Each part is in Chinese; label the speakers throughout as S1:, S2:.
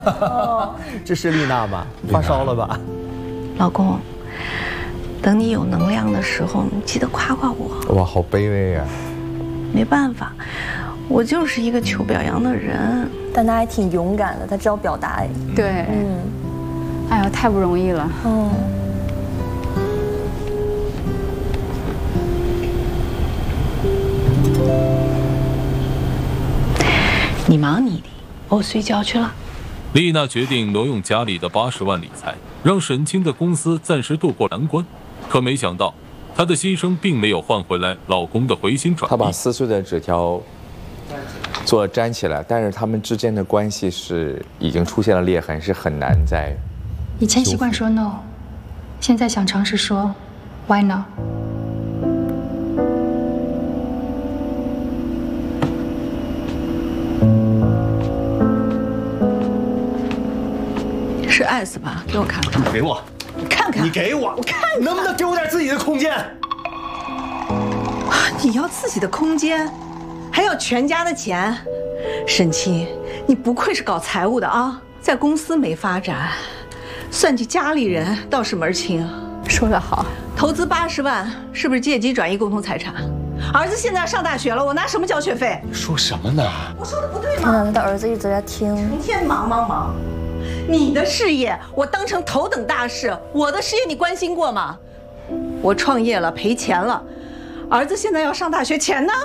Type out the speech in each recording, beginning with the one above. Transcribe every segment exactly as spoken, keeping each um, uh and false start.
S1: 哦，这是丽娜吧？发烧了吧？
S2: 老公，等你有能量的时候，你记得夸夸我。
S3: 哇，好卑微呀！
S2: 没办法，我就是一个求表扬的人。
S4: 但他还挺勇敢的，他知道表达哎。
S5: 对，嗯，哎呀，太不容易了。嗯。
S2: 你忙你的，我睡觉去了。
S6: 丽娜决定挪用家里的八十万理财，让沈清的公司暂时渡过难关。可没想到，她的牺牲并没有换回来老公的回心转意。
S3: 她把撕碎的纸条做了粘起来，但是他们之间的关系是已经出现了裂痕，是很难再。
S7: 以前习惯说 no， 现在想尝试说 why not。
S2: 是 S 吧？给我看看。
S1: 你给我，
S2: 你看看。
S1: 你给我，
S2: 我看看。
S1: 能不能给我点自己的空间？
S2: 你要自己的空间，还要全家的钱。沈清，你不愧是搞财务的啊，在公司没发展，算计家里人倒是门儿清。
S5: 说得好。
S2: 投资八十万，是不是借机转移共同财产？儿子现在要上大学了，我拿什么交学费？
S1: 你说什么呢？
S2: 我说的不对吗？
S4: 天哪，他的儿子一直在听。
S2: 成天忙忙忙。你的事业我当成头等大事，我的事业你关心过吗？我创业了赔钱了，儿子现在要上大学，钱呢？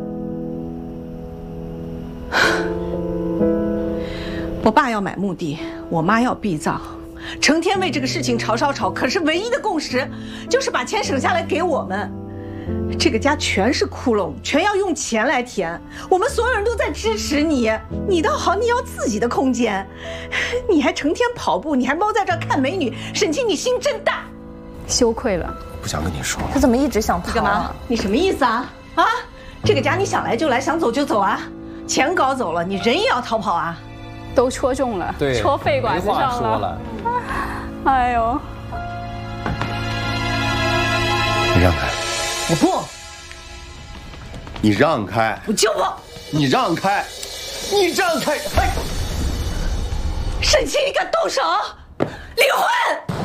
S2: 我爸要买墓地，我妈要避葬，成天为这个事情吵吵吵，可是唯一的共识就是把钱省下来给我们。这个家全是窟窿，全要用钱来填。我们所有人都在支持你，你倒好，你要自己的空间，你还成天跑步，你还猫在这儿看美女。沈清，你心真大，
S5: 羞愧了。
S1: 不想跟你说，
S4: 他怎么一直想逃啊？
S2: 你干嘛？你什么意思啊？啊，这个家你想来就来，想走就走啊？钱搞走了，你人也要逃跑啊？
S5: 都戳中了，
S1: 对，
S5: 戳肺管子上了。
S1: 没话说了。
S5: 哎呦，
S8: 你让开。
S2: 我不，
S8: 你让开！
S2: 我就不，
S8: 你让开！
S1: 你让开！哎，
S2: 沈清，你敢动手？离婚！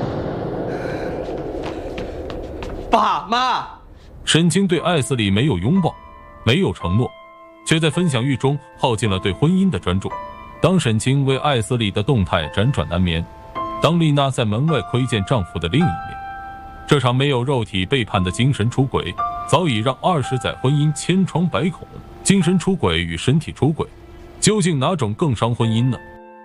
S1: 爸妈，
S6: 沈清对艾斯里没有拥抱，没有承诺，却在分享欲中耗尽了对婚姻的专注。当沈清为艾斯里的动态辗转难眠，当丽娜在门外窥见丈夫的另一面。这场没有肉体背叛的精神出轨，早已让二十载婚姻千疮百孔。精神出轨与身体出轨，究竟哪种更伤婚姻呢？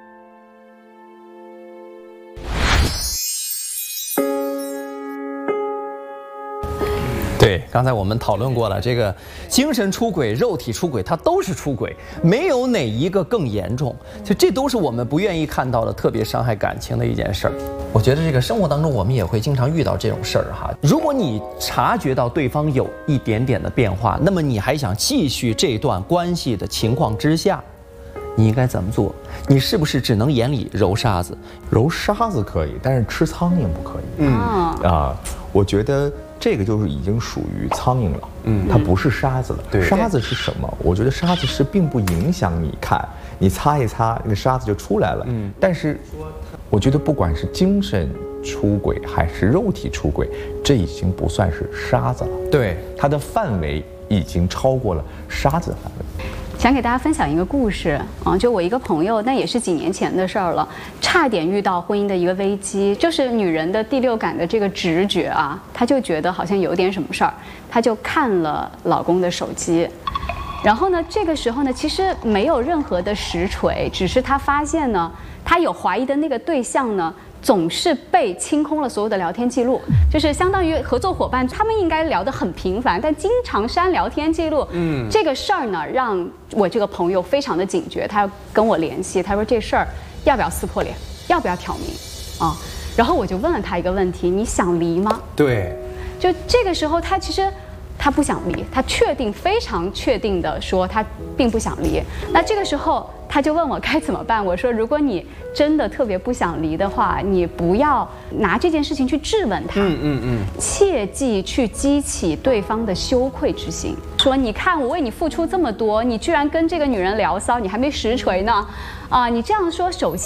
S1: 对，刚才我们讨论过了，这个精神出轨、肉体出轨，它都是出轨，没有哪一个更严重。就这都是我们不愿意看到的，特别伤害感情的一件事儿。我觉得这个生活当中，我们也会经常遇到这种事儿哈。如果你察觉到对方有一点点的变化，那么你还想继续这段关系的情况之下，你应该怎么做？你是不是只能眼里揉沙子？
S3: 揉沙子可以，但是吃苍蝇不可以。
S5: 嗯
S3: 啊，我觉得。这个就是已经属于苍蝇了，嗯，它不是沙子了。对，沙子是什么？我觉得沙子是并不影响你看，你擦一擦，那个沙子就出来了。嗯，但是我觉得不管是精神出轨还是肉体出轨，这已经不算是沙子了。
S1: 对，
S3: 它的范围已经超过了沙子的范围。
S5: 想给大家分享一个故事啊，就我一个朋友，那也是几年前的事儿了，差点遇到婚姻的一个危机，就是女人的第六感的这个直觉啊，她就觉得好像有点什么事儿，她就看了老公的手机，然后呢，这个时候呢，其实没有任何的实锤，只是她发现呢，她有怀疑的那个对象呢。总是被清空了所有的聊天记录，就是相当于合作伙伴，他们应该聊得很频繁，但经常删聊天记录。嗯，这个事儿呢，让我这个朋友非常的警觉，他要跟我联系，他说这事儿要不要撕破脸，要不要挑明啊？然后我就问了他一个问题：你想离吗？
S1: 对，
S5: 就这个时候，他其实。他不想离，他确定非常确定的说他并不想离。那这个时候他就问我该怎么办。我说，如果你真的特别不想离的话，你不要拿这件事情去质问他，嗯嗯嗯，切忌去激起对方的羞愧之心。说你看我为你付出这么多，你居然跟这个女人聊骚，你还没实锤呢，啊，你这样说，首先。